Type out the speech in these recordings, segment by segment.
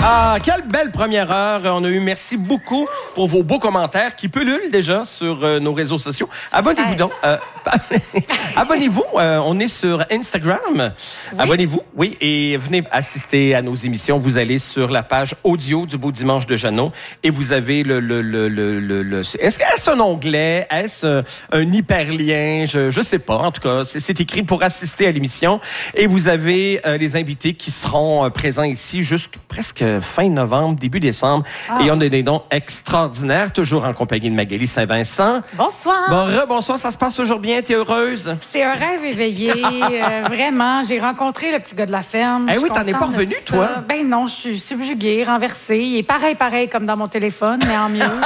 Ah, quelle belle première heure. On a eu merci beaucoup pour vos beaux commentaires qui pullulent déjà sur nos réseaux sociaux. Abonnez-vous donc. Abonnez-vous. On est sur Instagram. Oui. Abonnez-vous. Oui, et venez assister à nos émissions. Vous allez sur la page audio du Beau Dimanche de Jeannot et vous avez est-ce un onglet? Est-ce un hyperlien? Je sais pas. En tout cas, c'est écrit pour assister à l'émission et vous avez les invités qui seront présents ici jusqu'à presque fin novembre, début décembre. Et on a des dons extraordinaires, toujours en compagnie de Magali Saint-Vincent. Bonsoir. Bonsoir, ça se passe toujours bien? T'es heureuse? C'est un rêve éveillé, vraiment. J'ai rencontré le petit gars de la ferme. Eh oui, t'en es pas revenu, toi? Ben non, je suis subjuguée, renversée. Il est pareil comme dans mon téléphone, mais en mieux.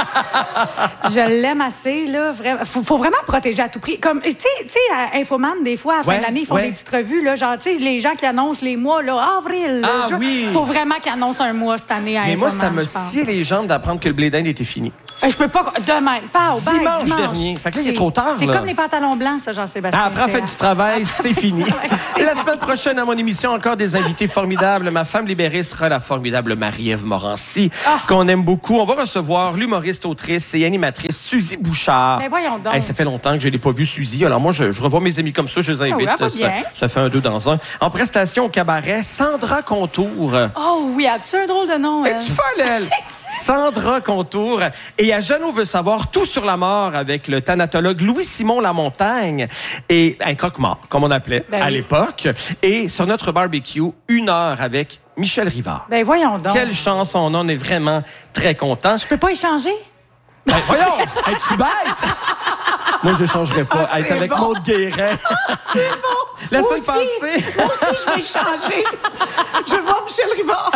Je l'aime assez, là. Vraiment. Faut vraiment le protéger à tout prix. Comme, tu sais, à Infoman, des fois, à la fin de l'année, ils font des petites revues, là. Genre, tu sais, les gens qui annoncent les mois, là, avril. Oui. Faut vraiment qu'ils annoncent un mois cette année à Infoman. Mais moi, ça me sciait les jambes d'apprendre que le blé d'Inde était fini. Je peux pas. Demain. Pas au dimanche dernier. Fait que là, il est trop tard. C'est comme les pantalons blancs, ça, Jean-Sébastien. Après fête du travail, c'est fini. La semaine prochaine, à mon émission, encore des invités formidables. Ma femme libérée sera la formidable Marie-Ève Morancy, qu'on aime beaucoup. On va recevoir l'humoriste, autrice et animatrice Suzy Bouchard. Mais voyons donc. Ça fait longtemps que je l'ai pas vue, Suzy. Alors moi, je revois mes amis comme ça, je les invite. Ça fait un deux dans un. En prestation au cabaret, Sandra Contour. Oh oui, as-tu un drôle de nom? Es-tu folle, elle? Sandra Contour. Et à Jeannot veut savoir tout sur la mort avec le thanatologue Louis-Simon Lamontagne et un croque-mort, comme on appelait à l'époque. Et sur notre barbecue, 1 heure avec Michel Rivard. Ben voyons donc. Quelle chance on a, on est vraiment très contents. Je peux pas échanger? Ben voyons, es-tu bête? Moi, je changerais pas. Être avec Maude Guérin. C'est bon. La semaine passée. Moi aussi, je vais changer. Je veux voir Michel Rivard.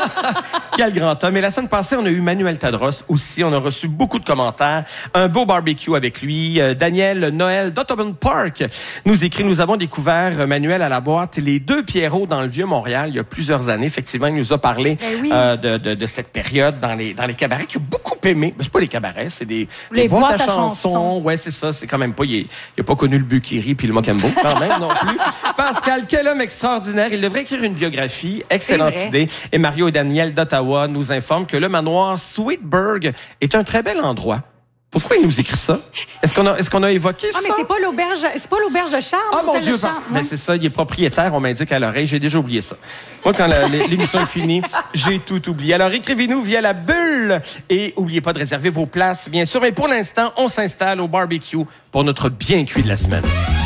Quel grand homme. Et la semaine passée, on a eu Manuel Tadros aussi. On a reçu beaucoup de commentaires. Un beau barbecue avec lui. Daniel Noël d'Autobahn Park nous écrit: nous avons découvert Manuel à la boîte Les Deux Pierrots dans le Vieux-Montréal il y a plusieurs années. Effectivement, il nous a parlé de cette période dans les cabarets qu'il a beaucoup aimé. Mais c'est pas les cabarets, c'est des boîtes à chansons. Ouais, c'est ça. C'est quand même pas... Il a pas connu le Bukiri puis le Mocambo, quand même, non plus. Pascal, quel homme extraordinaire. Il devrait écrire une biographie. Excellente idée. Et Mario et Daniel d'Ottawa nous informent que le manoir Sweetburg est un très bel endroit. Pourquoi il nous écrit ça? Est-ce qu'on a évoqué ça? Ah, mais c'est pas l'auberge de Charles. Ah, mon Dieu, mais c'est ça, il est propriétaire, on m'indique à l'oreille. J'ai déjà oublié ça. Moi, quand l'émission est finie, j'ai tout oublié. Alors, écrivez-nous via la bulle et n'oubliez pas de réserver vos places, bien sûr. Mais pour l'instant, on s'installe au barbecue pour notre bien cuit de la semaine.